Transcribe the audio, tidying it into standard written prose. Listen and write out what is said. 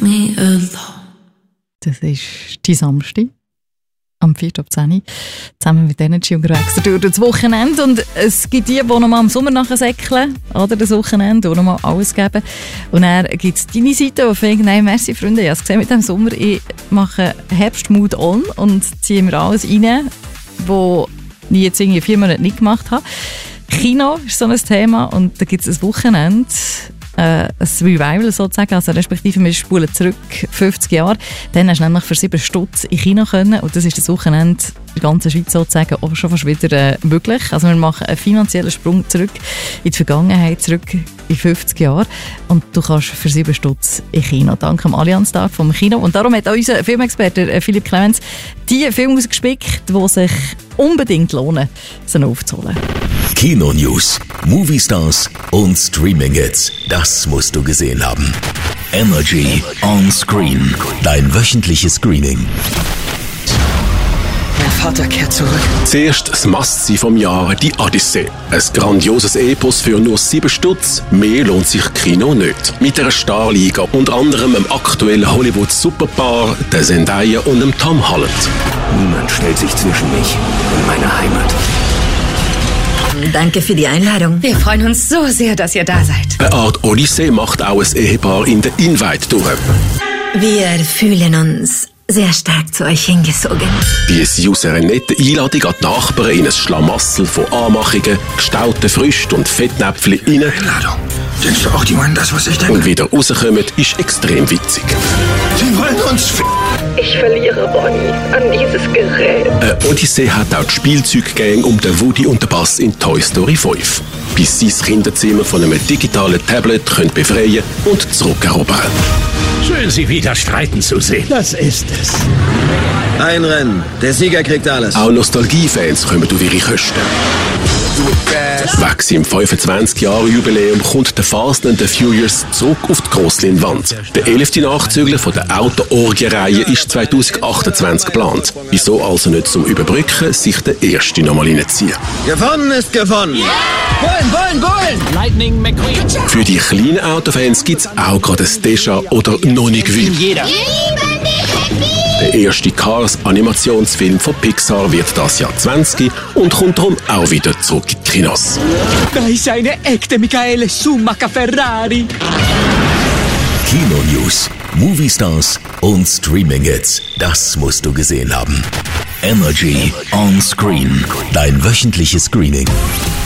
me alone. Das ist die Samstag. Am 4.10 Uhr zusammen mit Energy unterwegs durch das Wochenende. Und es gibt die noch mal im Sommer nachsäckeln, oder das Wochenende, die noch mal alles geben. Und dann gibt es deine Seite, die findet, nein, merci Freunde, ich habe es gesehen mit dem Sommer, ich mache Herbstmut on und ziehe mir alles rein, was ich jetzt irgendwie 4 Monate nicht gemacht habe. Kino ist so ein Thema und da gibt es ein Wochenende, ein Revival sozusagen, also respektive wir spulen zurück 50 Jahre. Dann hast du nämlich für 7 Stutz in Kino können und das ist das Wochenende in der ganzen Schweiz sozusagen auch schon fast wieder möglich. Also wir machen einen finanziellen Sprung zurück in die Vergangenheit, zurück in 50 Jahre und du kannst für 7 Stutz in Kino, dank dem Allianz-Tag vom Kino. Und darum hat auch unser Filmexperte Philipp Clemens die Filme ausgespickt, die sich unbedingt lohnen, sie aufzuholen. Kino-News, Movie-Stars und Streaming-Hits. Das musst du gesehen haben. Energy on Screen. Dein wöchentliches Screening. Mein Vater kehrt zurück. Zuerst das Must-See vom Jahr, die Odyssee. Ein grandioses Epos für nur 7 Stutz. Mehr lohnt sich Kino nicht. Mit einer Starliga, unter anderem einem aktuellen Hollywood-Superpaar, der Zendaya und dem Tom Holland. Niemand stellt sich zwischen mich und meine Heimat. Danke für die Einladung. Wir freuen uns so sehr, dass ihr da seid. Eine Art Odyssee macht auch ein Ehepaar in der Invite durch. Wir fühlen uns sehr stark zu euch hingesogen. Die sie aus einer netten Einladung an die Nachbarn in ein Schlamassel von Anmachungen, gestauten Früchten und Fettnäpfchen rein. Einladung. Denkst du auch, die meinen das, was ich denke? Und wieder rauskommen, ist extrem witzig. Sie wollen uns Ich verliere Bonnie an dieses Gerät. Eine Odyssee hat auch die Spielzeuggang um den Woody und den Buzz in Toy Story 5. Bis sie das Kinderzimmer von einem digitalen Tablet können befreien und zurückerobern. Schön, Sie wieder streiten zu sehen. Das ist es. Ein Rennen. Der Sieger kriegt alles. Auch Nostalgiefans kommen auf ihre Kosten. Weg im 25-Jahre-Jubiläum kommt der Fast and the Furious zurück auf die Grossleinwand. Der 11. Nachzügler von der Auto-Orgie-Reihe ist 2028 geplant. Wieso also nicht zum Überbrücken sich der erste nochmal reinziehen? Gewonnen ist gewonnen. Yeah. Bullen! Lightning McQueen. Für die kleinen Autofans gibt es auch gerade ein Déjà oder noch nicht gewinnt. Der erste Cars-Animationsfilm von Pixar wird das Jahr 20 und kommt darum auch wieder zurück in die Kinos. Da ist eine echte Michaele Schumacher Ferrari. Kino-News, Movie-Stars und Streaming-Hits. Das musst du gesehen haben. Energy on Screen. Dein wöchentliches Screening.